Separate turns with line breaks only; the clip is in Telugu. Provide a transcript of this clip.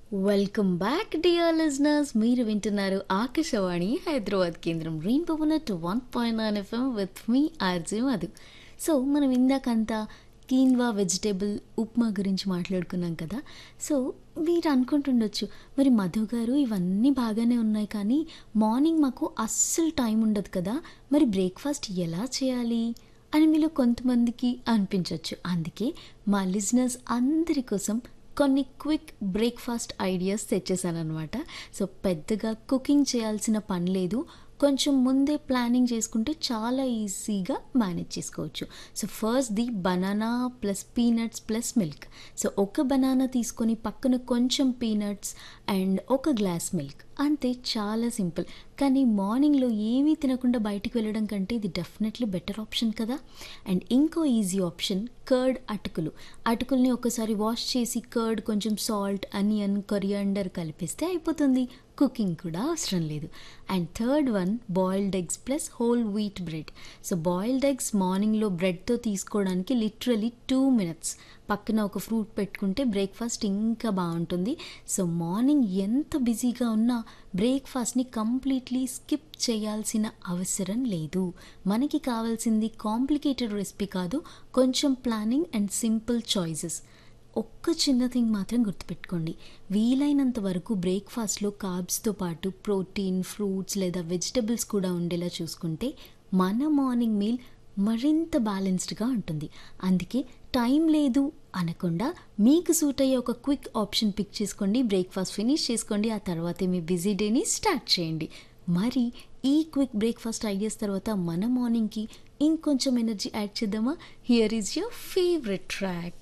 Welcome back dear listeners. మీరు వింటున్నారు ఆకాశవాణి హైదరాబాద్ కేంద్రం rainbow 101.9 FM with me RJ Madhu. So మనం ఇందాకంతా కీన్వా వెజిటేబుల్ ఉప్మా గురించి మాట్లాడుకున్నాం కదా. సో మీరు అనుకుంటుండొచ్చు, మరి మధు గారు ఇవన్నీ బాగానే ఉన్నాయి కానీ మార్నింగ్ మాకు అస్సలు టైం ఉండదు కదా, మరి బ్రేక్ఫాస్ట్ ఎలా చేయాలి అని మీలో కొంతమందికి అనిపించవచ్చు. అందుకే మా లిజనర్స్ అందరి కోసం కొన్ని క్విక్ బ్రేక్ఫాస్ట్ ఐడియాస్ తెచ్చేసాను అనమాట. సో పెద్దగా కుకింగ్ చేయాల్సిన పని లేదు, కొంచెం ముందే ప్లానింగ్ చేసుకుంటే చాలా ఈజీగా మేనేజ్ చేసుకోవచ్చు. So first the banana plus peanuts plus milk. So ఒక బనానా తీసుకొని పక్కన కొంచెం పీనట్స్ అండ్ ఒక గ్లాస్ మిల్క్, అంతే, చాలా సింపుల్. కానీ మార్నింగ్లో ఏమీ తినకుండా బయటికి వెళ్ళడం కంటే ఇది డెఫినెట్లీ బెటర్ ఆప్షన్ కదా. అండ్ ఇంకో ఈజీ ఆప్షన్ కర్డ్ అటుకులు. అటుకుల్ని ఒకసారి వాష్ చేసి కర్డ్, కొంచెం సాల్ట్, అనియన్, కొరియాండర్ కలిపిస్తే అయిపోతుంది, కుకింగ్ కూడా అవసరం లేదు. And third one boiled eggs plus whole wheat bread. So boiled eggs మార్నింగ్లో బ్రెడ్తో తీసుకోవడానికి లిటరలీ 2 minutes. పక్కన ఒక ఫ్రూట్ పెట్టుకుంటే బ్రేక్ఫాస్ట్ ఇంకా బాగుంటుంది. సో మార్నింగ్ ఎంత బిజీగా ఉన్నా బ్రేక్ఫాస్ట్ని కంప్లీట్లీ స్కిప్ చేయాల్సిన అవసరం లేదు. మనకి కావాల్సింది కాంప్లికేటెడ్ రెసిపీ కాదు, కొంచెం ప్లానింగ్ అండ్ సింపుల్ చాయిసెస్. ఒక్క చిన్న థింగ్ మాత్రం గుర్తుపెట్టుకోండి, వీలైనంత వరకు బ్రేక్ఫాస్ట్లో కార్బ్స్తో పాటు ప్రోటీన్, ఫ్రూట్స్ లేదా వెజిటబుల్స్ కూడా ఉండేలా చూసుకుంటే మన మార్నింగ్ మీల్ మరింత బ్యాలెన్స్డ్గా ఉంటుంది. అందుకే టైం లేదు అనకుండా మీకు సూట్ అయ్యే ఒక క్విక్ ఆప్షన్ పిక్ చేసుకోండి, బ్రేక్ఫాస్ట్ ఫినిష్ చేసుకోండి, ఆ తర్వాతే మీ బిజీ డేని స్టార్ట్ చేయండి. మరి ఈ క్విక్ బ్రేక్ఫాస్ట్ ఐడియాస్ తర్వాత మన మార్నింగ్కి ఇంకొంచెం ఎనర్జీ యాడ్ చేద్దామా? Here is your favourite track.